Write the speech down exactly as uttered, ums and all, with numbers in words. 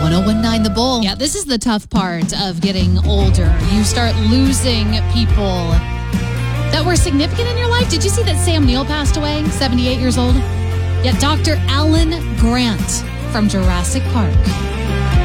oh one nine The Bull. Yeah, this is the tough part of getting older. You start losing people that were significant in your life. Did you see that Sam Neill passed away, seventy-eight years old? Yeah, Doctor Alan Grant from Jurassic Park.